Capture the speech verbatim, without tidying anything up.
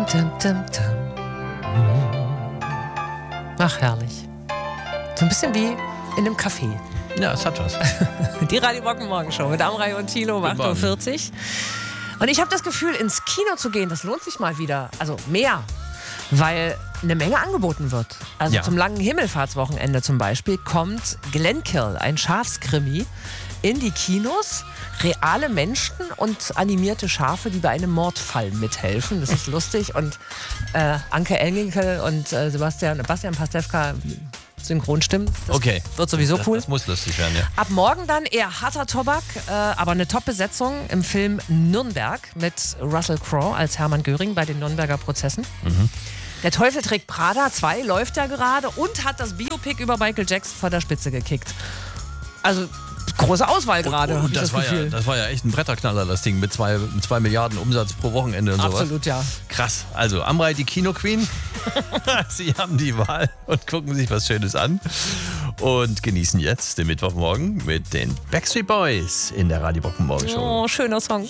Dum, dum, dum, dum. Ach, herrlich. So ein bisschen wie in einem Café. Ja, es hat was. Die Radio Rock Morgenshow mit Amrei und Thilo um acht Uhr vierzig. Und ich habe das Gefühl, ins Kino zu gehen, das lohnt sich mal wieder. Also mehr. Weil eine Menge angeboten wird. Also Ja. zum langen Himmelfahrtswochenende zum Beispiel kommt Glenkill, ein Schafskrimi, in die Kinos. Reale Menschen und animierte Schafe, die bei einem Mordfall mithelfen. Das ist lustig. Und äh, Anke Engelke und äh, Sebastian, Bastian Pastewka Synchronstimmen. Das Okay. wird sowieso Das, cool. das muss lustig werden, ja. Ab morgen dann eher harter Tobak, äh, aber eine Top-Besetzung im Film Nürnberg mit Russell Crowe als Hermann Göring bei den Nürnberger Prozessen. Mhm. Der Teufel trägt Prada zwei läuft ja gerade und hat das Biopic über Michael Jackson vor der Spitze gekickt. Also große Auswahl gerade. hab Und ich das, das war ja, Gefühl. das war ja echt ein Bretterknaller, das Ding, mit zwei, mit zwei Milliarden Umsatz pro Wochenende und sowas. Absolut, ja. Krass. Also, Amrei, die Kino-Queen. Sie haben die Wahl und gucken sich was Schönes an. Und genießen jetzt den Mittwochmorgen mit den Backstreet Boys in der Radio Rock Morgenshow. Oh, schöner Song.